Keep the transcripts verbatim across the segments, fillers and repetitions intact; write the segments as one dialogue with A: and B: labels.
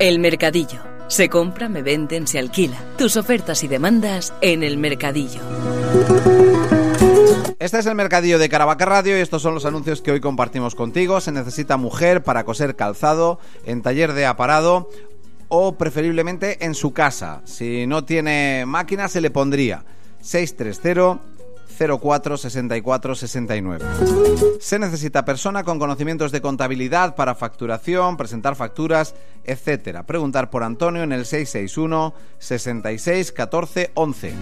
A: El Mercadillo. Se compra, me venden, se alquila. Tus ofertas y demandas en El Mercadillo.
B: Este es el Mercadillo de Caravaca Radio y estos son los anuncios que hoy compartimos contigo. Se necesita mujer para coser calzado en taller de aparado o preferiblemente en su casa. Si no tiene máquina se le pondría seis tres cero, cero cuatro, seis cuatro seis nueve. Se necesita persona con conocimientos de contabilidad para facturación, presentar facturas, etcétera. Preguntar por Antonio en el seis seis uno, sesenta y seis, catorce, once.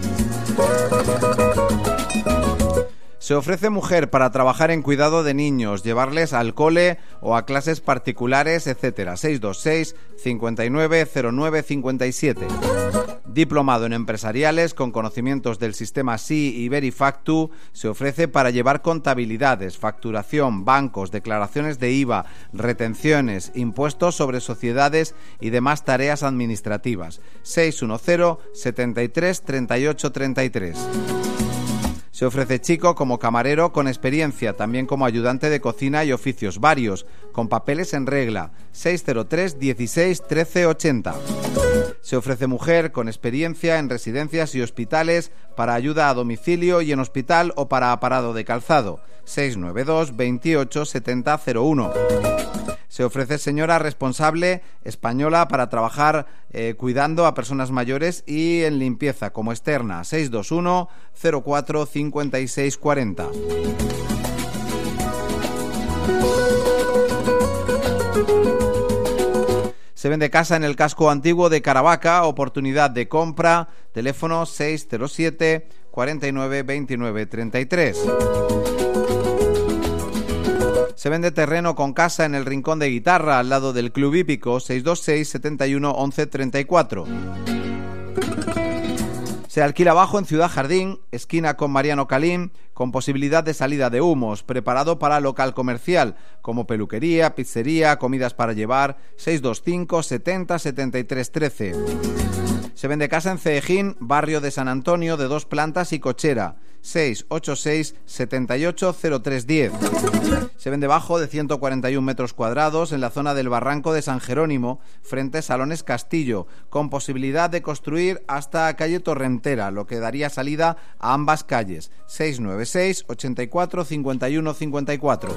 B: Se ofrece mujer para trabajar en cuidado de niños, llevarles al cole o a clases particulares, etcétera. seis dos seis, cincuenta y nueve, cero nueve, cincuenta y siete. Diplomado en empresariales con conocimientos del sistema S I y Verifactu, se ofrece para llevar contabilidades, facturación, bancos, declaraciones de I V A, retenciones, impuestos sobre sociedades y demás tareas administrativas. seis uno cero, setenta y tres, treinta y ocho, treinta y tres. Se ofrece chico como camarero con experiencia, también como ayudante de cocina y oficios varios, con papeles en regla, seis cero tres, dieciséis, trece, ochenta. Se ofrece mujer con experiencia en residencias y hospitales para ayuda a domicilio y en hospital o para aparado de calzado, seis nueve dos, veintiocho, setenta, cero uno. Se ofrece señora responsable española para trabajar eh, cuidando a personas mayores y en limpieza como externa, seis dos uno, cero cuatro, cincuenta y seis, cuarenta. Se vende casa en el casco antiguo de Caravaca, oportunidad de compra, teléfono seis cero siete, cuarenta y nueve, veintinueve, treinta y tres. Se vende terreno con casa en el Rincón de Guitarra, al lado del Club Hípico, seis dos seis, setenta y uno, once, treinta y cuatro. Se alquila bajo en Ciudad Jardín, esquina con Mariano Calín, con posibilidad de salida de humos, preparado para local comercial, como peluquería, pizzería, comidas para llevar, seis dos cinco, setenta, setenta y tres, trece. Se vende casa en Ceejín, barrio de San Antonio, de dos plantas y cochera, seis ocho seis, setenta y ocho, cero tres, diez. Se vende bajo de ciento cuarenta y un metros cuadrados en la zona del Barranco de San Jerónimo, frente a Salones Castillo, con posibilidad de construir hasta calle Torrentera, lo que daría salida a ambas calles, seis nueve seis, ochenta y cuatro, cincuenta y uno, cincuenta y cuatro.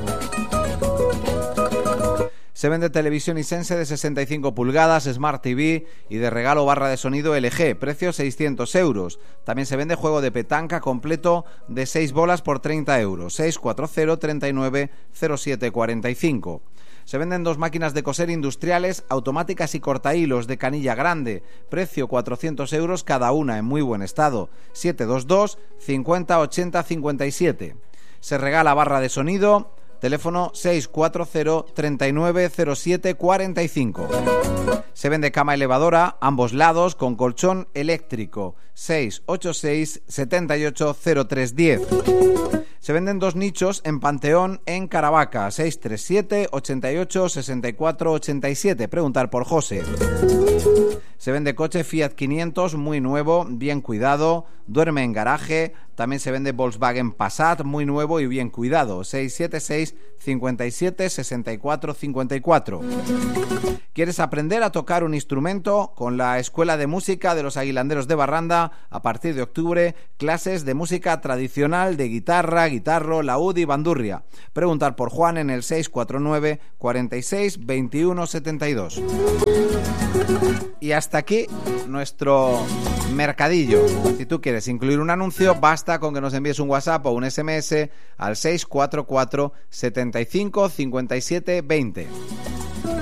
B: Se vende televisión Hisense de sesenta y cinco pulgadas, Smart T V y de regalo barra de sonido L G, precio seiscientos euros. También se vende juego de petanca completo de seis bolas por treinta euros, seis cuatro cero, treinta y nueve, cero siete, cuarenta y cinco. Se venden dos máquinas de coser industriales, automáticas y cortahilos de canilla grande, precio cuatrocientos euros cada una, en muy buen estado, siete dos dos, cincuenta, ochenta, cincuenta y siete. Se regala barra de sonido, teléfono seis cuatro cero, treinta y nueve, cero siete, cuarenta y cinco. Se vende cama elevadora, ambos lados, con colchón eléctrico, seis ocho seis, setenta y ocho, cero tres, diez. Se venden dos nichos en Panteón, en Caravaca, seis tres siete, ochenta y ocho, sesenta y cuatro, ochenta y siete. Preguntar por José. Se vende coche Fiat quinientos, muy nuevo, bien cuidado, duerme en garaje. También se vende Volkswagen Passat, muy nuevo y bien cuidado, seis siete seis, cincuenta y siete, sesenta y cuatro, cincuenta y cuatro. ¿Quieres aprender a tocar un instrumento? Con la Escuela de Música de los Aguilanderos de Barranda, a partir de octubre, clases de música tradicional de guitarra, guitarro, laúd y bandurria. Preguntar por Juan en el seis cuatro nueve, cuarenta y seis, veintiuno, setenta y dos. Y hasta aquí nuestro mercadillo. Si tú quieres incluir un anuncio, basta con que nos envíes un WhatsApp o un S M S al seis cuatro cuatro, setenta y cinco, cincuenta y siete, veinte.